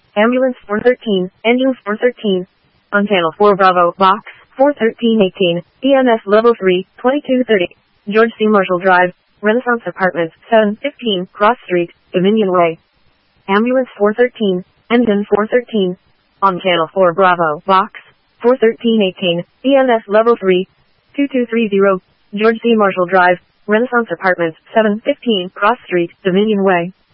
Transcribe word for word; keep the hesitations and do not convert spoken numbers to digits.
Ambulance four thirteen, engine four thirteen. On channel four Bravo, box four thirteen eighteen, E M S level three, twenty-two thirty. George C. Marshall Drive, Renaissance Apartments, seven fifteen, Cross Street, Dominion Way. Ambulance four thirteen, engine four thirteen. On channel four Bravo, box four thirteen eighteen, E M S level three, two two three zero. George C. Marshall Drive, Renaissance Apartments, seven fifteen, Cross Street, Dominion Way.